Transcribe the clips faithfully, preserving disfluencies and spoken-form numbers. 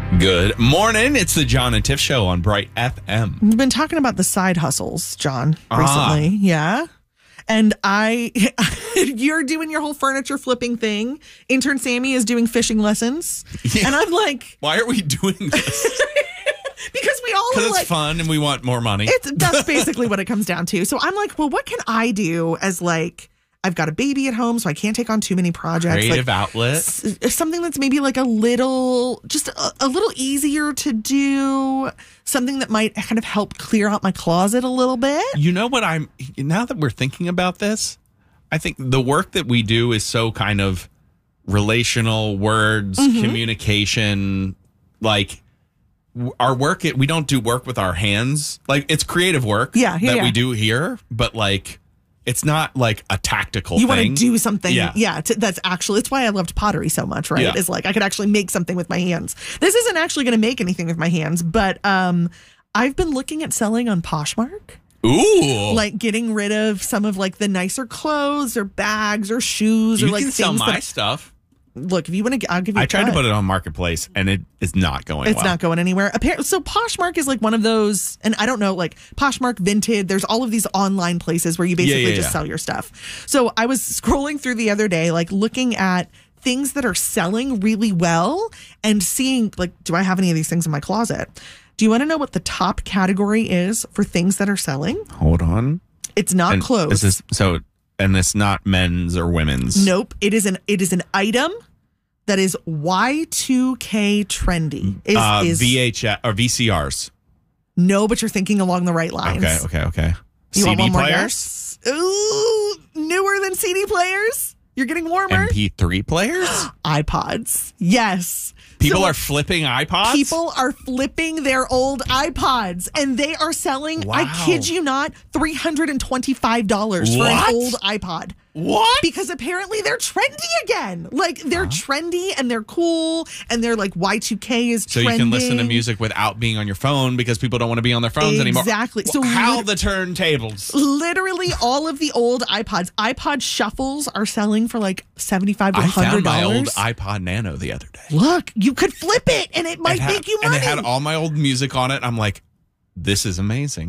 Good morning. It's the John and Tiff Show on Bright F M. We've been talking about the side hustles, John, recently. Ah. Yeah. And I, you're doing your whole furniture flipping thing. Intern Sammy is doing fishing lessons. Yeah. And I'm like, why are we doing this? because we all Because are it's like, fun and we want more money. It's, that's basically what it comes down to. So I'm like, well, what can I do as like, I've got a baby at home, so I can't take on too many projects. Creative like, outlet. s- something that's maybe like a little, just a, a little easier to do. Something that might kind of help clear out my closet a little bit. You know what I'm, now that we're thinking about this, I think the work that we do is so kind of relational, words, Mm-hmm. communication, like w- our work, it, we don't do work with our hands. Like it's creative work Yeah, yeah, that yeah. we do here, but like it's not like a tactical You thing. want to do something, Yeah. yeah. to, that's actually, it's why I loved pottery so much, right? Yeah. Is like I could actually make something with my hands. This isn't actually going to make anything with my hands, but um, I've been looking at selling on Poshmark. Ooh. Like getting rid of some of like the nicer clothes or bags or shoes you or like can things sell my that, stuff. look, if you want to, I'll give you I a tried to cut. put it on Marketplace and it is not going It's well. not going anywhere. Apparently, so Poshmark is like one of those, and I don't know, like Poshmark, Vinted. There's all of these online places where you basically yeah, just yeah. sell your stuff. So I was scrolling through the other day, like looking at things that are selling really well and seeing, like, do I have any of these things in my closet? Do you want to know what the top category is for things that are selling? Hold on. It's not And clothes. This is so, and it's not men's or women's. Nope. It is an it is an item that is Y two K trendy. Is, Uh, is V H S or V C Rs. no, but you're thinking along the right lines. Okay, okay, okay. You C want D one more players, guess? Ooh, newer than C D players. You're getting warmer. M P three players. iPods. Yes. People So are flipping iPods. people are flipping their old iPods and they are selling, I Wow. kid you not, three hundred twenty-five dollars for What? an old iPod. what? Because apparently they're trendy again. Like they're trendy and they're cool and they're like Y two K is so trending. you can listen to music without being on your phone because people don't want to be on their phones anymore. Exactly. Well, So how lit- the turntables? Literally all of the old iPods. iPod shuffles are selling for like seventy-five to I found one hundred my dollars. old iPod Nano the other day. Look, you could flip it and it might It had- make you and money. it had all my old music on it. I'm like, this is amazing.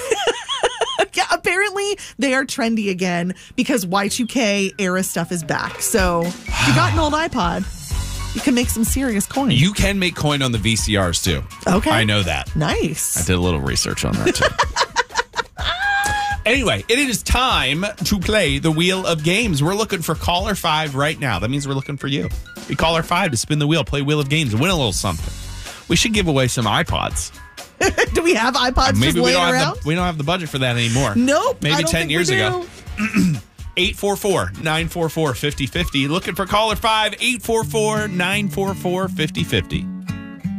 Yeah, apparently they are trendy again because Y two K era stuff is back. So if you got an old iPod, you can make some serious coin. You can make coin on the V C Rs too. Okay. I know that. Nice. I did a little research on that too. Anyway, it is time to play the Wheel of Games. We're looking for caller five right now. That means we're looking for you. Be caller five to spin the wheel, play Wheel of Games, win a little something. We should give away some iPods. Do we have iPods just Maybe we laying don't around? have the we don't have the budget for that anymore. Nope. Maybe I don't ten think years we ago. do. eight four four, nine four four, five oh five oh. Looking for caller five, eight four four, nine four four, five oh five oh.